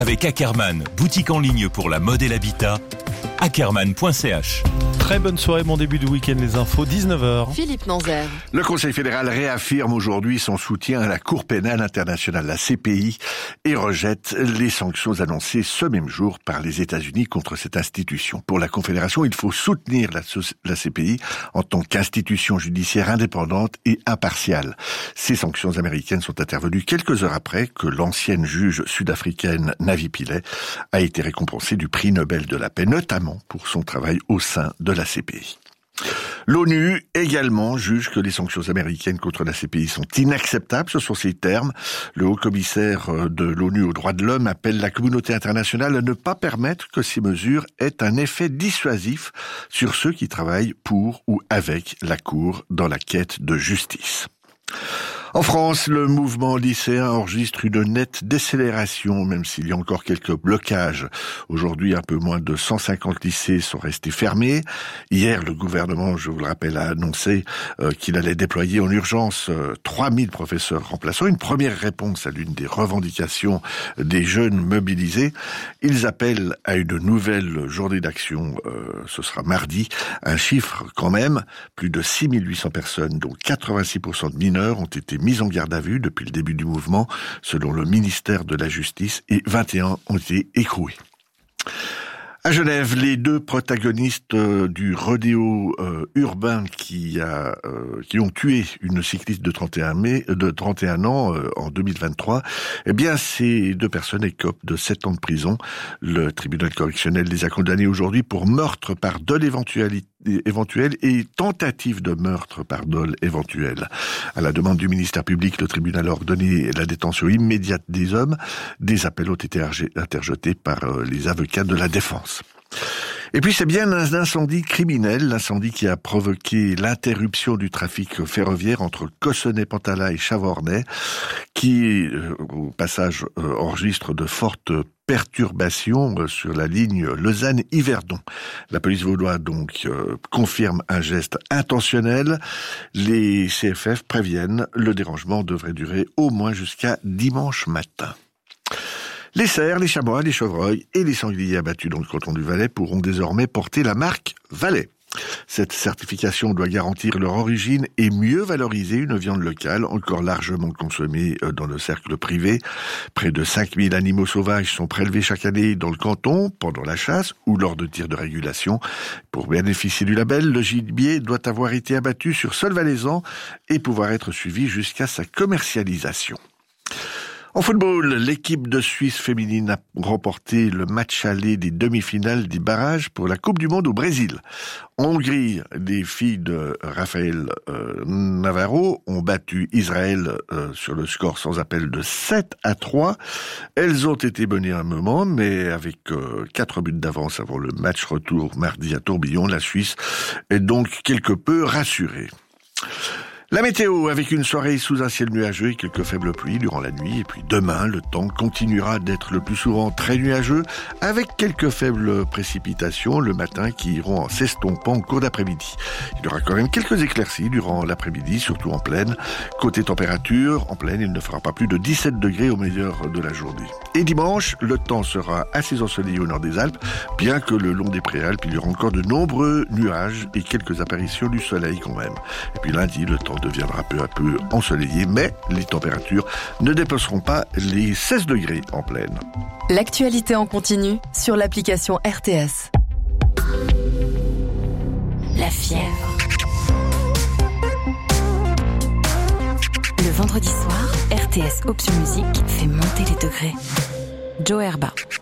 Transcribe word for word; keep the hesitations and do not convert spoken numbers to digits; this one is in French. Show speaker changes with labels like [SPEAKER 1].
[SPEAKER 1] Avec Ackerman, boutique en ligne pour la mode et l'habitat, ackerman point c h.
[SPEAKER 2] Très bonne soirée, bon début de week-end, les infos, dix-neuf heures.
[SPEAKER 3] Philippe Nanzer.
[SPEAKER 4] Le Conseil fédéral réaffirme aujourd'hui son soutien à la Cour pénale internationale, la C P I, et rejette les sanctions annoncées ce même jour par les États-Unis contre cette institution. Pour la Confédération, il faut soutenir la, la C P I en tant qu'institution judiciaire indépendante et impartiale. Ces sanctions américaines sont intervenues quelques heures après que l'ancienne juge sud-africaine Navi Pillay a été récompensée du prix Nobel de la paix, notamment pour son travail au sein de la C P I. L'ONU également juge que les sanctions américaines contre la C P I sont inacceptables, ce sont ses termes. Le haut-commissaire de l'ONU aux droits de l'homme appelle la communauté internationale à ne pas permettre que ces mesures aient un effet dissuasif sur ceux qui travaillent pour ou avec la Cour dans la quête de justice. En France, le mouvement lycéen enregistre une nette décélération, même s'il y a encore quelques blocages. Aujourd'hui, un peu moins de cent cinquante lycées sont restés fermés. Hier, le gouvernement, je vous le rappelle, a annoncé euh, qu'il allait déployer en urgence euh, trois mille professeurs remplaçants. Une première réponse à l'une des revendications des jeunes mobilisés. Ils appellent à une nouvelle journée d'action, euh, ce sera mardi. Un chiffre quand même, plus de six mille huit cents personnes, dont quatre-vingt-six pour cent de mineurs, ont été mises en garde à vue depuis le début du mouvement, selon le ministère de la Justice, et vingt et un ont été écroués. À Genève, les deux protagonistes euh, du rodéo euh, urbain qui a euh, qui ont tué une cycliste de trente et un mai de trente et un ans euh, en deux mille vingt-trois, eh bien ces deux personnes écopent de sept ans de prison. Le tribunal correctionnel les a condamnés aujourd'hui pour meurtre par dol éventuel éventuel et tentative de meurtre par dol éventuel. À la demande du ministère public, le tribunal a ordonné la détention immédiate des hommes. Des appels ont été interjetés par les avocats de la défense. Et puis c'est bien un incendie criminel, l'incendie qui a provoqué l'interruption du trafic ferroviaire entre Cossonay-Pantala et Chavornay, qui, euh, au passage, euh, enregistre de fortes perturbations euh, sur la ligne Lausanne-Yverdon. La police vaudoise donc euh, confirme un geste intentionnel. Les C F F préviennent, le dérangement devrait durer au moins jusqu'à dimanche matin. Les cerfs, les chamois, les chevreuils et les sangliers abattus dans le canton du Valais pourront désormais porter la marque Valais. Cette certification doit garantir leur origine et mieux valoriser une viande locale encore largement consommée dans le cercle privé. Près de cinq mille animaux sauvages sont prélevés chaque année dans le canton pendant la chasse ou lors de tirs de régulation. Pour bénéficier du label, le gibier doit avoir été abattu sur sol valaisan et pouvoir être suivi jusqu'à sa commercialisation. En football, l'équipe de Suisse féminine a remporté le match aller des demi-finales des barrages pour la Coupe du Monde au Brésil. En Hongrie, les filles de Rafael euh, Navarro ont battu Israël euh, sur le score sans appel de sept à trois. Elles ont été menées un moment, mais avec euh, quatre buts d'avance avant le match retour mardi à Tourbillon, la Suisse est donc quelque peu rassurée. La météo, avec une soirée sous un ciel nuageux et quelques faibles pluies durant la nuit. Et puis demain, le temps continuera d'être le plus souvent très nuageux, avec quelques faibles précipitations le matin qui iront en s'estompant au cours d'après-midi. Il y aura quand même quelques éclaircies durant l'après-midi, surtout en plaine. Côté température, en plaine, il ne fera pas plus de dix-sept degrés au meilleur de la journée. Et dimanche, le temps sera assez ensoleillé au nord des Alpes, bien que le long des Préalpes, il y aura encore de nombreux nuages et quelques apparitions du soleil quand même. Et puis lundi, le temps deviendra peu à peu ensoleillé, mais les températures ne dépasseront pas les seize degrés en plaine.
[SPEAKER 3] L'actualité en continu sur l'application R T S. La fièvre. Le vendredi soir, R T S Option Musique fait monter les degrés. Joe Herba.